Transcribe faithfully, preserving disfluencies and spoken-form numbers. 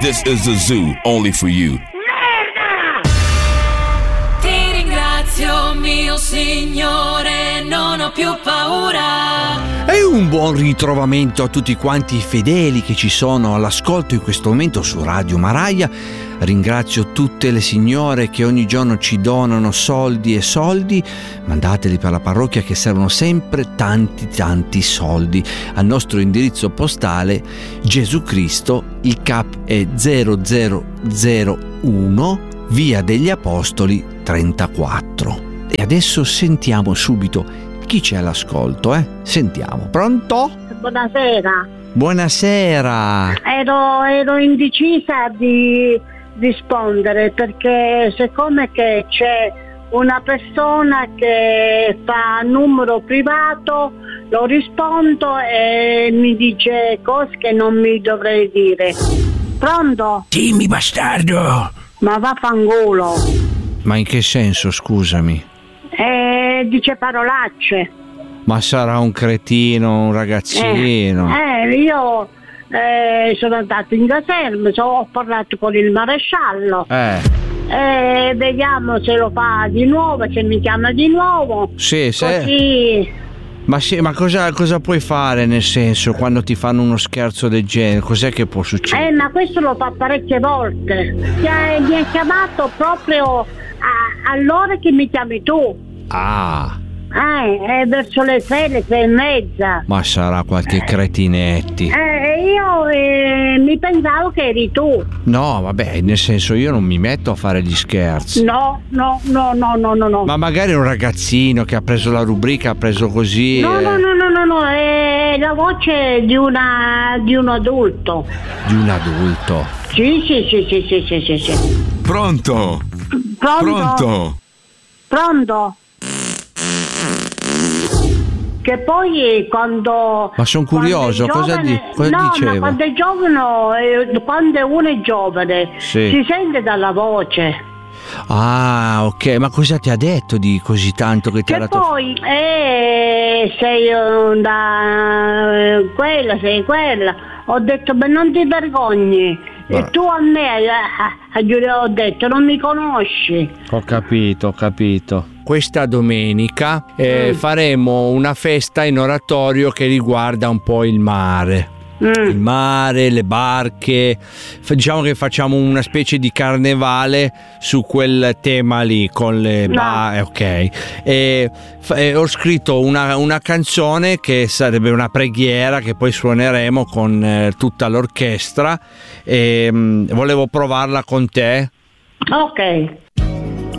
This is the zoo, only for you. Ti ringrazio, mio Signore, non ho più paura. E un buon ritrovamento a tutti quanti i fedeli che ci sono all'ascolto in questo momento su Radio Maraia. Ringrazio tutte le signore che ogni giorno ci donano soldi e soldi. Mandateli per la parrocchia, che servono sempre tanti tanti soldi. Al nostro indirizzo postale Gesù Cristo, il C A P è zero zero zero uno, Via degli Apostoli trentaquattro. E adesso sentiamo subito chi c'è all'ascolto, eh? Sentiamo. Pronto? Buonasera. Buonasera. Ero, ero indecisa di rispondere perché siccome che c'è una persona che fa numero privato, lo rispondo e mi dice cose che non mi dovrei dire. Pronto? Dimmi, bastardo. Ma vaffanculo. Ma in che senso, scusami? Eh, dice parolacce. Ma sarà un cretino, un ragazzino. Eh, eh io eh, sono andato in caserma, so, ho parlato con il maresciallo. Eh. Eh, vediamo se lo fa di nuovo, se mi chiama di nuovo. Sì, se... Così. Ma sì, ma cosa, cosa puoi fare, nel senso, quando ti fanno uno scherzo del genere? Cos'è che può succedere? Eh, ma questo lo fa parecchie volte. Mi ha, mi ha chiamato proprio a, all'ora che mi chiami tu. Ah. Eh, è verso le sei, le sei e mezza. Ma sarà qualche cretinetti. Eh, io eh, mi pensavo che eri tu. No, vabbè, nel senso, io non mi metto a fare gli scherzi. No, no, no, no, no, no, no. Ma magari un ragazzino che ha preso la rubrica, ha preso così. No, eh... no, no, no, no, no, è la voce di una di un adulto. Di un adulto. Sì, sì, sì, sì, sì, sì, sì, sì. Pronto? Pronto? Pronto? Pronto? Che poi quando... Ma sono curioso, quando cosa, giovane, di, cosa no, diceva? ma quando è giovane, eh, quando uno è giovane, sì, si sente dalla voce. Ah, ok, ma cosa ti ha detto di così tanto che ti Che ha dato? poi, eh, sei da eh, quella, sei quella. Ho detto, ma non ti vergogni. Ma... E tu a me, eh, eh, ho detto, non mi conosci. Ho capito, ho capito. Questa domenica eh, mm. faremo una festa in oratorio che riguarda un po' il mare. Mm. Il mare, le barche, diciamo che facciamo una specie di carnevale su quel tema lì con le no. barche, ok. E, e ho scritto una, una canzone che sarebbe una preghiera che poi suoneremo con eh, tutta l'orchestra e mh, volevo provarla con te. Ok.